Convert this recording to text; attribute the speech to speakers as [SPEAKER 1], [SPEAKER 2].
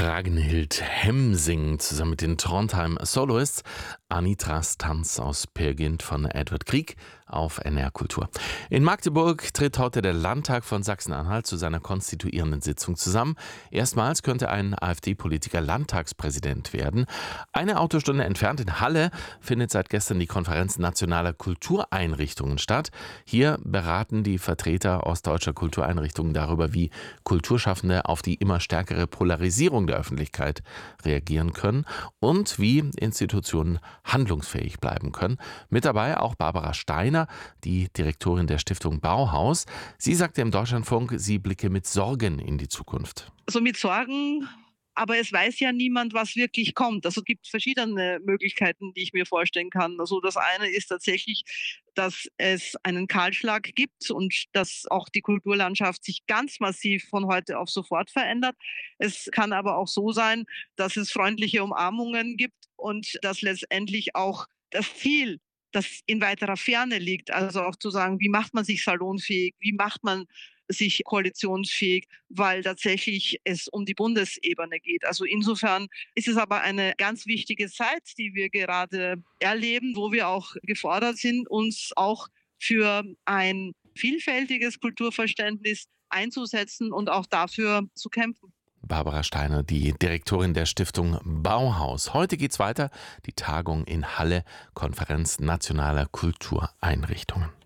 [SPEAKER 1] Ragnhild Hemsing zusammen mit den Trondheim Soloists, Anitras Tanz aus Peer Gynt von Edward Grieg auf NR Kultur. In Magdeburg tritt heute der Landtag von Sachsen-Anhalt zu seiner konstituierenden Sitzung zusammen. Erstmals könnte ein AfD-Politiker Landtagspräsident werden. Eine Autostunde entfernt in Halle findet seit gestern die Konferenz nationaler Kultureinrichtungen statt. Hier beraten die Vertreter ostdeutscher Kultureinrichtungen darüber, wie Kulturschaffende auf die immer stärkere Polarisierung der Öffentlichkeit reagieren können und wie Institutionen handlungsfähig bleiben können. Mit dabei auch Barbara Steiner, die Direktorin der Stiftung Bauhaus. Sie sagte im Deutschlandfunk, sie blicke mit Sorgen in die Zukunft.
[SPEAKER 2] Also mit Sorgen, aber es weiß ja niemand, was wirklich kommt. Also es gibt verschiedene Möglichkeiten, die ich mir vorstellen kann. Also das eine ist tatsächlich, dass es einen Kahlschlag gibt und dass auch die Kulturlandschaft sich ganz massiv von heute auf sofort verändert. Es kann aber auch so sein, dass es freundliche Umarmungen gibt und dass letztendlich auch das Ziel, das in weiterer Ferne liegt, also auch zu sagen, wie macht man sich salonfähig, wie macht man sich koalitionsfähig, weil tatsächlich es um die Bundesebene geht. Also insofern ist es aber eine ganz wichtige Zeit, die wir gerade erleben, wo wir auch gefordert sind, uns auch für ein vielfältiges Kulturverständnis einzusetzen und auch dafür zu kämpfen.
[SPEAKER 1] Barbara Steiner, die Direktorin der Stiftung Bauhaus. Heute geht's weiter, die Tagung in Halle, Konferenz nationaler Kultureinrichtungen.